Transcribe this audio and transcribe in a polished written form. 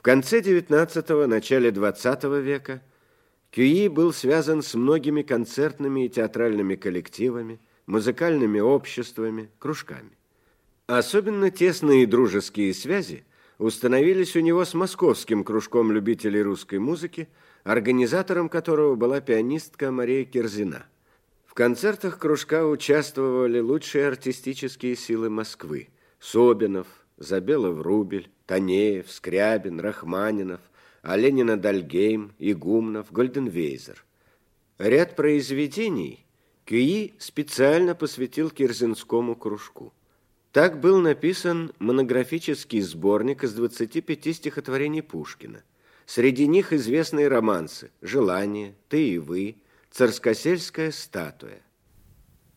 конце XIX – начале XX века Кюи был связан с многими концертными и театральными коллективами, музыкальными обществами, кружками. Особенно тесные и дружеские связи установились у него с московским кружком любителей русской музыки, организатором которого была пианистка Мария Кирзина. В концертах кружка участвовали лучшие артистические силы Москвы: Собинов, Забелов-Рубель, Танеев, Скрябин, Рахманинов, Оленин-Адальгейм, Игумнов, Гольденвейзер. Ряд произведений Кюи специально посвятил Кирзинскому кружку. Так был написан монографический сборник из 25 стихотворений Пушкина. Среди них известные романсы «Желание», «Ты и вы», «Царскосельская статуя».